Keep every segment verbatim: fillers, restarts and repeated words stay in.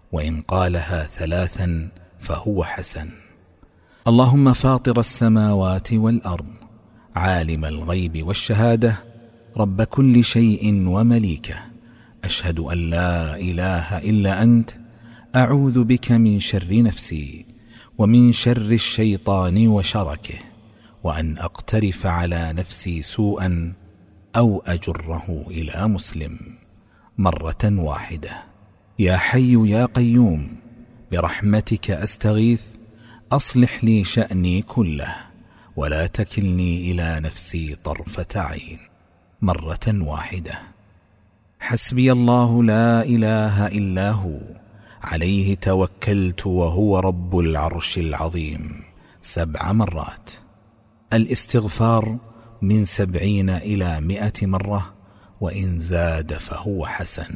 وإن قالها ثلاثا فهو حسن. اللهم فاطر السماوات والأرض، عالم الغيب والشهادة، رب كل شيء ومليكه، أشهد أن لا إله إلا أنت، أعوذ بك من شر نفسي ومن شر الشيطان وشركه، وأن أقترف على نفسي سوءا أو أجره إلى مسلم، مرة واحدة. يا حي يا قيوم برحمتك أستغيث، أصلح لي شأني كله ولا تكلني إلى نفسي طرفة عين، مرة واحدة. حسبي الله لا إله إلا هو، عليه توكلت وهو رب العرش العظيم، سبع مرات. الاستغفار من سبعين إلى مئة مرة، وإن زاد فهو حسن.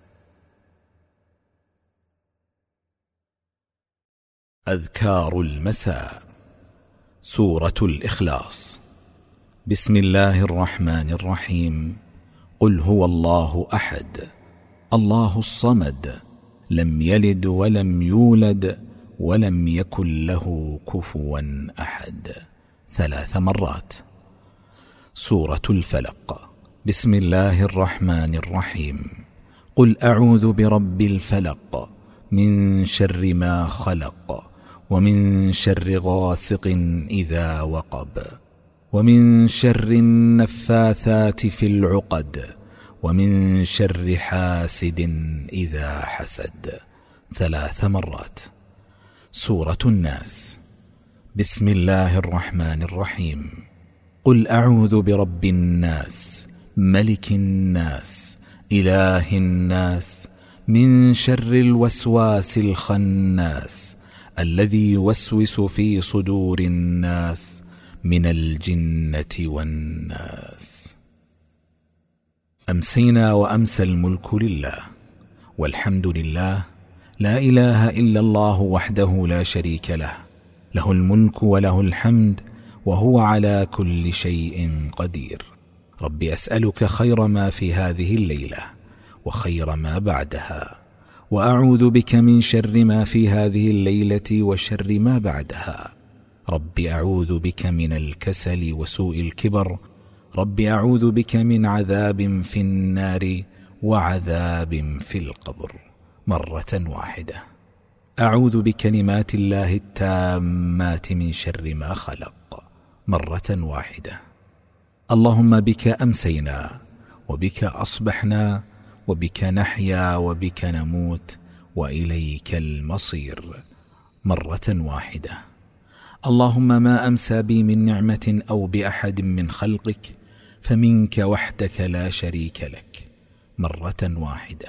أذكار المساء. سورة الإخلاص. بسم الله الرحمن الرحيم. قل هو الله أحد، الله الصمد، لم يلد ولم يولد ولم يكن له كفوا أحد، ثلاث مرات. سورة الفلق. بسم الله الرحمن الرحيم. قل أعوذ برب الفلق، من شر ما خلق، ومن شر غاسق إذا وقب، ومن شر النفاثات في العقد، ومن شر حاسد إذا حسد، ثلاث مرات. سورة الناس. بسم الله الرحمن الرحيم. قل أعوذ برب الناس، ملك الناس، إله الناس، من شر الوسواس الخناس، الذي يوسوس في صدور الناس من الجنة والناس. أمسينا وأمسى الملك لله، والحمد لله، لا إله إلا الله وحده لا شريك له، له الملك وله الحمد وهو على كل شيء قدير. رب أسألك خير ما في هذه الليلة وخير ما بعدها، وأعوذ بك من شر ما في هذه الليلة وشر ما بعدها. رب أعوذ بك من الكسل وسوء الكبر، رب أعوذ بك من عذاب في النار وعذاب في القبر، مرة واحدة. أعوذ بكلمات الله التامات من شر ما خلق، مرة واحدة. اللهم بك أمسينا وبك أصبحنا وبك نحيا وبك نموت وإليك المصير، مرة واحدة. اللهم ما أمسى بي من نعمة أو بأحد من خلقك فمنك وحدك لا شريك لك، مرة واحدة.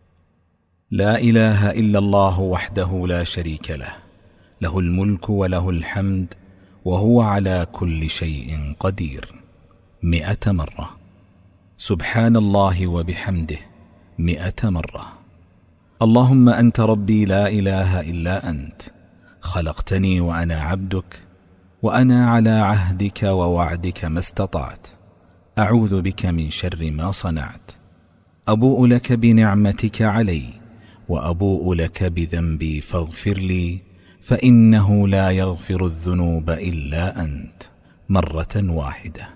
لا إله إلا الله وحده لا شريك له، له الملك وله الحمد وهو على كل شيء قدير، مئة مرة. سبحان الله وبحمده، مئة مرة. اللهم أنت ربي لا إله إلا أنت، خلقتني وأنا عبدك، وأنا على عهدك ووعدك ما استطعت، أعوذ بك من شر ما صنعت. أبوء لك بنعمتك علي وأبوء لك بذنبي فاغفر لي، فإنه لا يغفر الذنوب إلا أنت، مرة واحدة.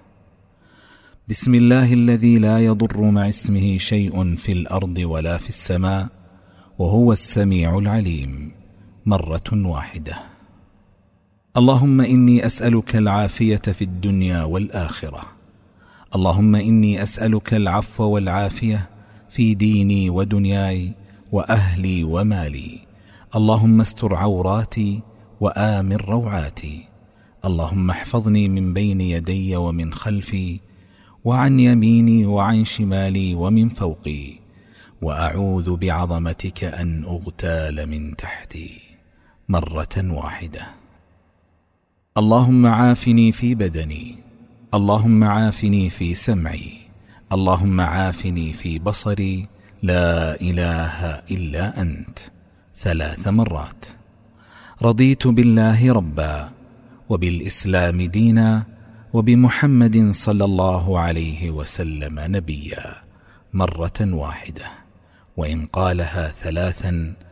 بسم الله الذي لا يضر مع اسمه شيء في الأرض ولا في السماء وهو السميع العليم، مرة واحدة. اللهم إني أسألك العافية في الدنيا والآخرة. اللهم إني أسألك العفو والعافية في ديني ودنياي وأهلي ومالي. اللهم استر عوراتي وآمن روعاتي. اللهم احفظني من بين يدي ومن خلفي وعن يميني وعن شمالي ومن فوقي، وأعوذ بعظمتك أن أغتال من تحتي، مرة واحدة. اللهم عافني في بدني، اللهم عافني في سمعي، اللهم عافني في بصري، لا إله إلا أنت، ثلاث مرات. رضيت بالله ربا وبالإسلام دينا وبمحمد صلى الله عليه وسلم نبيا، مرة واحدة. وإن قالها ثلاثا